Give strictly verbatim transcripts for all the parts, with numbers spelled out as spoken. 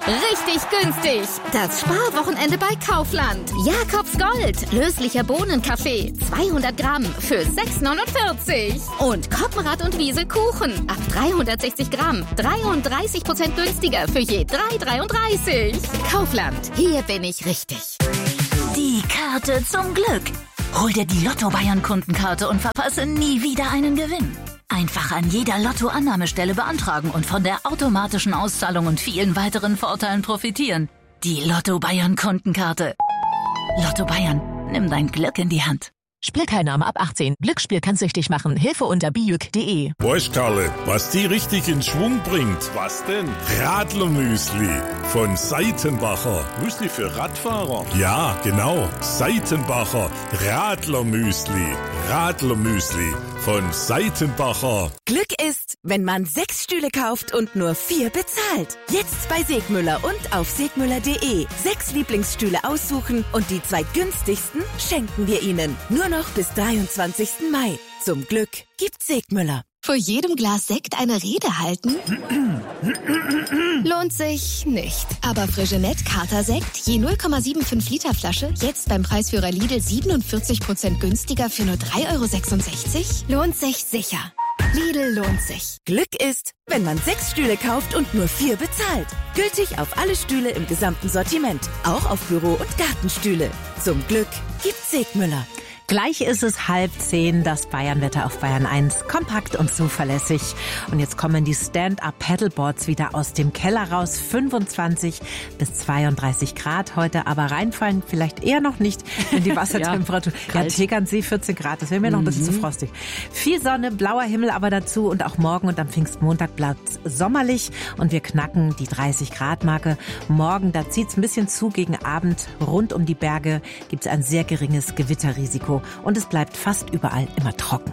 Richtig günstig. Das Sparwochenende bei Kaufland. Jakobs Gold. Löslicher Bohnenkaffee. zweihundert Gramm für sechs neunundvierzig. Und Koppenrad und Wiese Kuchen. Ab dreihundertsechzig Gramm. dreiunddreißig Prozent günstiger für je drei dreiunddreißig. Kaufland. Hier bin ich richtig. Die Karte zum Glück. Hol dir die Lotto-Bayern-Kundenkarte und verpasse nie wieder einen Gewinn. Einfach an jeder Lotto-Annahmestelle beantragen und von der automatischen Auszahlung und vielen weiteren Vorteilen profitieren. Die Lotto-Bayern-Kundenkarte. Lotto Bayern, nimm dein Glück in die Hand. Spielteilnahme ab achtzehn. Glücksspiel kann süchtig machen. Hilfe unter bijuk punkt de. Weißt Karle, was die richtig in Schwung bringt? Was denn? Radlermüsli von Seitenbacher. Müsli für Radfahrer? Ja, genau. Seitenbacher Radlermüsli. Radlermüsli von Seitenbacher. Glück ist, wenn man sechs Stühle kauft und nur vier bezahlt. Jetzt bei Segmüller und auf segmüller punkt de. Sechs Lieblingsstühle aussuchen und die zwei günstigsten schenken wir Ihnen. Nur noch bis dreiundzwanzigsten Mai. Zum Glück gibt's Segmüller. Vor jedem Glas Sekt eine Rede halten? Lohnt sich nicht. Aber Frigenet Kater Sekt, je null Komma fünfundsiebzig Liter Flasche, jetzt beim Preisführer Lidl siebenundvierzig Prozent günstiger für nur drei Euro sechsundsechzig? Lohnt sich sicher. Lidl lohnt sich. Glück ist, wenn man sechs Stühle kauft und nur vier bezahlt. Gültig auf alle Stühle im gesamten Sortiment. Auch auf Büro- und Gartenstühle. Zum Glück gibt's Segmüller. Gleich ist es halb zehn, das Bayernwetter auf Bayern eins. Kompakt und zuverlässig. Und jetzt kommen die Stand-Up-Paddleboards wieder aus dem Keller raus. fünfundzwanzig bis zweiunddreißig Grad heute, aber reinfallen vielleicht eher noch nicht, wenn die Wassertemperatur... ja, ja, Tegernsee vierzehn Grad, das wäre mir noch ein bisschen mhm. zu frostig. Viel Sonne, blauer Himmel aber dazu und auch morgen und am Pfingstmontag bleibt sommerlich und wir knacken die dreißig Grad Marke. Morgen, da zieht es ein bisschen zu gegen Abend. Rund um die Berge gibt es ein sehr geringes Gewitterrisiko. Und es bleibt fast überall immer trocken.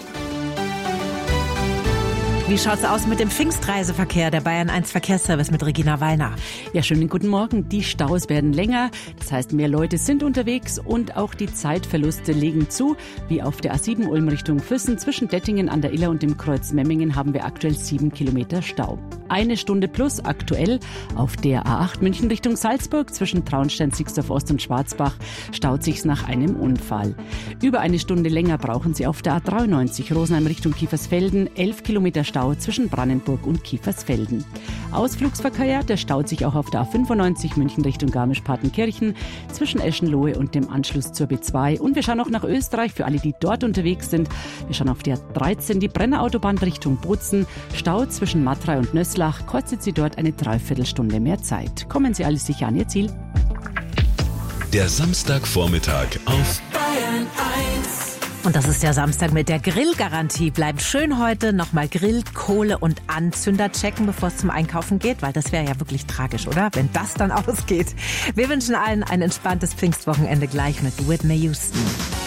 Wie schaut's aus mit dem Pfingstreiseverkehr, der Bayern eins Verkehrsservice mit Regina Wallner? Ja, schönen guten Morgen. Die Staus werden länger, das heißt, mehr Leute sind unterwegs und auch die Zeitverluste legen zu. Wie auf der A sieben Ulm Richtung Füssen zwischen Dettingen an der Iller und dem Kreuz Memmingen haben wir aktuell sieben Kilometer Stau. Eine Stunde plus aktuell auf der A acht München Richtung Salzburg zwischen Traunstein, Sixdorf Ost und Schwarzbach staut sich's nach einem Unfall. Über eine Stunde länger brauchen Sie auf der A dreiundneunzig Rosenheim Richtung Kiefersfelden, elf Kilometer Stau zwischen Brandenburg und Kiefersfelden. Ausflugsverkehr, der staut sich auch auf der A fünfundneunzig München Richtung Garmisch-Partenkirchen zwischen Eschenlohe und dem Anschluss zur B zwei. Und wir schauen auch nach Österreich für alle, die dort unterwegs sind. Wir schauen auf der A dreizehn, die Brennerautobahn Richtung Bozen, Stau zwischen Matrei und Nösslach, kostet Sie dort eine Dreiviertelstunde mehr Zeit. Kommen Sie alles sicher an Ihr Ziel. Der Samstagvormittag auf Bayern eins. Und das ist der Samstag mit der Grillgarantie. Bleibt schön heute nochmal Grill, Kohle und Anzünder checken, bevor es zum Einkaufen geht, weil das wäre ja wirklich tragisch, oder? Wenn das dann ausgeht. Wir wünschen allen ein entspanntes Pfingstwochenende gleich mit Whitney Houston.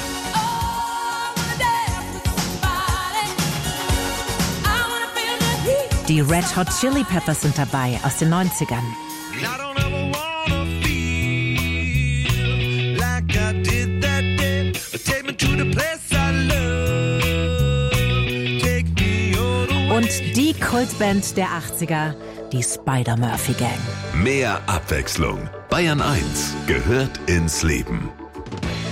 Die Red Hot Chili Peppers sind dabei aus den neunzigern. Und die Kultband der achtziger, die Spider-Murphy Gang. Mehr Abwechslung. Bayern eins gehört ins Leben.